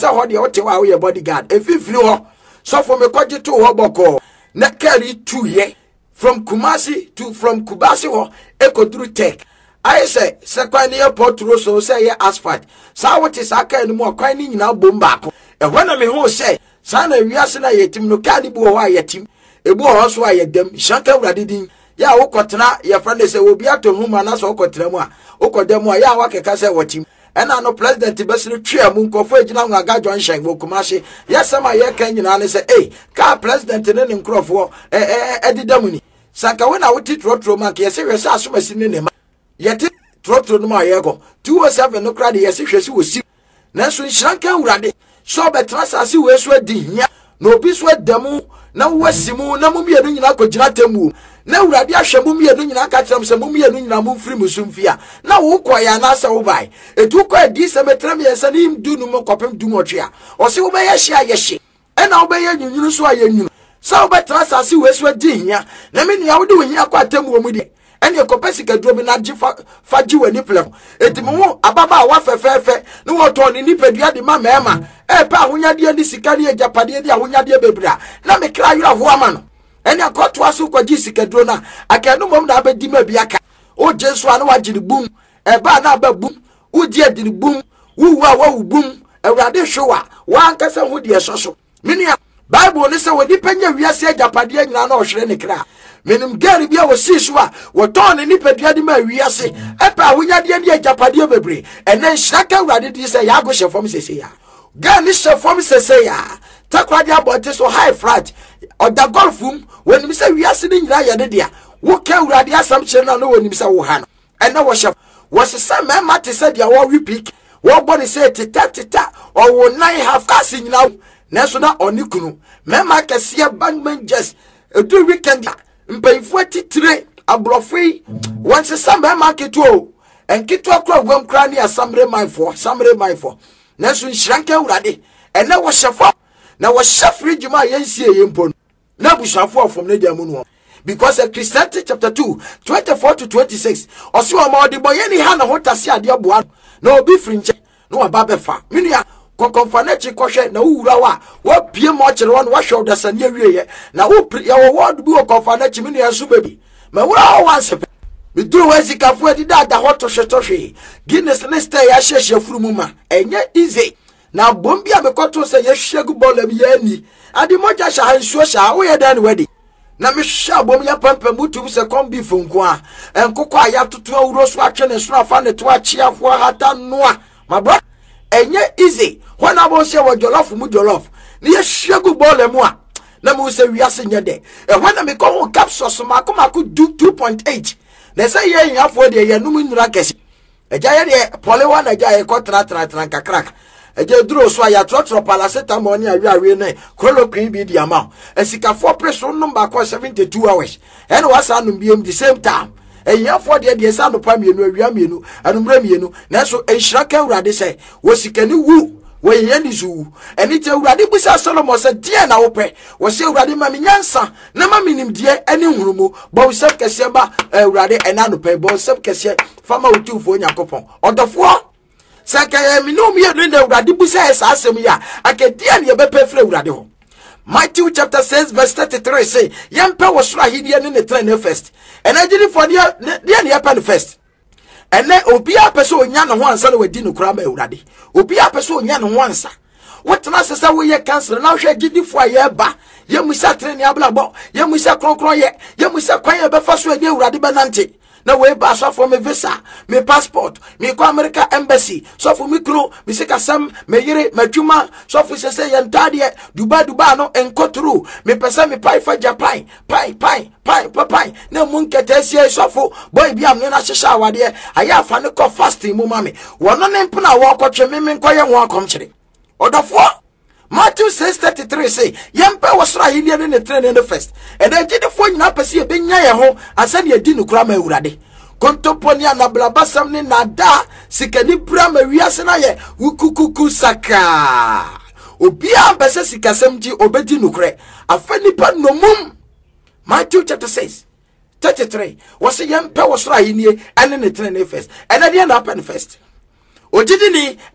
ho de wote wa wo bodyguard efifiri ho so for me kwaje to ho boko na carry 2 years from Kumasi ho ekoduru Tech I say sekwan airport ro so say asphalt sa what is aka ni mo kwan ni nyina bom baako e hona me ho say sa na wiase na yetim no ka ni bu ho ayetim ebu ho so ayedam shanka wurade din ya wo kotena ye friend say obi ato huma na so kotena mu a okodam a ya wakeka say watim ena no president besiri twia mu nkofo agina ho aga John Shen wo Kumasi yesama ye kan nyina ne say ka president ne ne nkrofo edidam ni sanka we na wuti trotro man ke yesi hwese asomasi ne ne ma yeti trotro no ma ye go 207 no krade yesi hwese wosi na so nhranka wurade so betra sase we so adi hia na obi so adamu na wasimu na mumienu nyina kogina temu na wurade ahwe mumienu nyina ka kyerem se mumienu nyina mumfiri musumfia na wo koya na asa wo bai etu ko adi se metrem yesa ni mdu no mkopem du motwe a o se wo be ye hia ye hye ena wo be ye nyunyuru so ayanyunu sa wo betra sase we so adi hia na me nua wo de wo hia kwa temu wo mu de ene kopesi ka duro bi na faji wani plem etimo ababa wa fefefe ne wo to ni nipadua de ma mema pa ahonyade ni sika ne agapade de ahonyade bebra na me kra yura ho ama no ene akoto aso kwaji sika duro na akanu mom na abedi ma bi aka o jesu anu wagiri bum ba na ba bum udi adiri bum wuwa wa bum awrade hwewa wa ankasa ho de soso minia Bible ne se wodi panya wiase agapade nyina na ohwere ne kra menim gari bia wo siswa wo ton ni pedua di ma wiase epa ahonyade ni agapade bebre ene nhyaka wurade di se ya go shefom sese ya gani shefom sese ya takwade abote so high flat oda golfum wonim se wiase ni nyina ye de dia wo ka wurade asam kire na no wonim se wo ha no ene wo shef wo sese mema te se dia wo repeat wo body se teta o wo nine half cast nyina neso na onikunu mema kese bangman just do weekend mpayifo titire abrofei wonse samba market o enkito akra gwam kra ne asamre manfo neso nhranka wurade ene wo shefo na wo shefri juma yensie yempo na bushafo ofom ne dia mu no because Christianity chapter 2 24 to 26 oso ma odi boye ni ha na hotase ade aboa na obi frinche no ababefa minua konkonfanechi kohwe na wura wa pie mo kire won wa hwe dasane wieye na wo ya wo word bi wo konfanechi minu yasu baby ma wura ho wanse mi duru wezi kafu edi da hoto hwetohwe Guinness ne stay ya hyehye furumu ma enye easy na bombi a mekoto se ye hwegu bola bi yani ade moja sha hansuo sha wo ye dan wedi na me hwa bom ya pampa mutu se kombi fonko a enkoko aya toto awuro so atwe ne so afa ne to achiafo hata noa ma bro enye easy when I was here with jollof mu jollof ni ye hwegu ball mu a na mu se wiase nye de when I me ko capsules ma ko do 2.8 na say ye yafo de ye num nura kesi eja ye de polewa na eja ye ko tra kakrak eja duro so ya trotro paracetamol ni awi ne chloroquine bi di ama esika for pressure number ko 72 hours and was anum bi the same time yafo de sa no pa mienu awia mienu anumra mienu na so enhyiraka wurade se wo sikani wu wo yeni zu eni te wurade busa Solomon se die na wo pe wo se wurade ma menyansa na ma minim die eni hurumu bo usep kese ba wurade ena no pe bo usep kese fama utufo nyakopon odofo saka minum ye no na wurade busa esa asem ya akadia ne be pe fra wurade ho Matthew chapter 6 verse 33 say yempe wo sura hidie ne train first and agini for dia ne happen first and obi a person onya no ho ansa na wadi no kura ma ewurade obi a person onya no ho ansa wotena sesa wo ye cancer na hwe agini for ye ba ye musa train ne ablabo ye musa kronkron ye musa kwan ye be fa so adi ewurade benante na we ba so for me visa me passport me ko America embassy so for me kro me sika sam me yire madwuma so for se yentade duba no enkoturu me pesa me pai fa Japan pai na munkete sie so for boy bi am na hyehya awade aya fa ne ko fasting mu mame wono ne mpena wo kotwe me nkoye ho akomkyere odofo Matthew 6:33 say yempe wasra hidie ne train in the first and I did for nyina pese e benya ye ho asa ne adi no kura ma ewurade kontoponi anablabasam ne nada sikani bra ma wiase na ye wukukuku saka obi a pese sikasam ji obedi no kure afani pa nomum Matthew chapter 6:33 was yempe wasra hidie ane ne train first and I did happen first ojidi ni